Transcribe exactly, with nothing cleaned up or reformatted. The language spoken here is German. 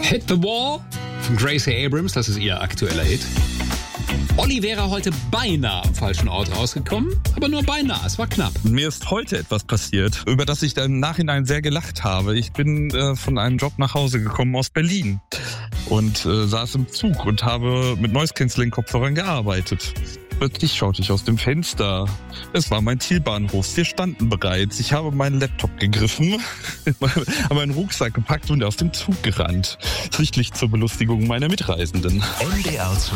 Hit the Wall von Gracie Abrams, das ist ihr aktueller Hit. Olli wäre heute beinahe am falschen Ort rausgekommen, aber nur beinahe, es war knapp. Mir ist heute etwas passiert, über das ich im Nachhinein sehr gelacht habe. Ich bin äh, von einem Job nach Hause gekommen aus Berlin und äh, saß im Zug und habe mit Noise-Canceling-Kopfhörern gearbeitet. Plötzlich schaute ich aus dem Fenster. Es war mein Zielbahnhof. Wir standen bereits. Ich habe meinen Laptop gegriffen, habe meinen Rucksack gepackt und aus dem Zug gerannt. Sichtlich zur Belustigung meiner Mitreisenden. N D R zwei